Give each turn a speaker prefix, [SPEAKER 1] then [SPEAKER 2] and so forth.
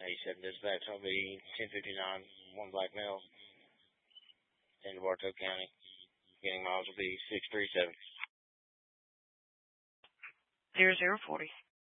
[SPEAKER 1] 87 dispatch, I'll be 1059, one black male, into Bartow County. Getting miles will be 637.
[SPEAKER 2] 0040.